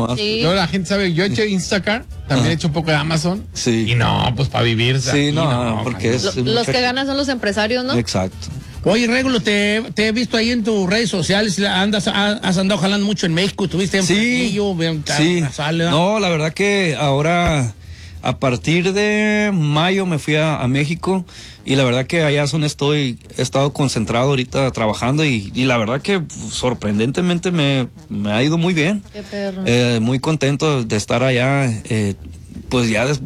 nomás. Sí. Yo, la gente sabe, yo he hecho Instacart, también he hecho un poco de Amazon. Sí. Y no, pues para vivir. Sí, aquí, no, porque es Los que ganan son los empresarios, ¿no? Exacto. Oye, Regulo, te he visto ahí en tus redes sociales, has andado jalando mucho en México, estuviste en Fresnillo, sí. No, la verdad que ahora, a partir de mayo me fui a México y la verdad que allá he estado concentrado ahorita trabajando y la verdad que sorprendentemente me ha ido muy bien. Qué perro. Muy contento de estar allá, pues ya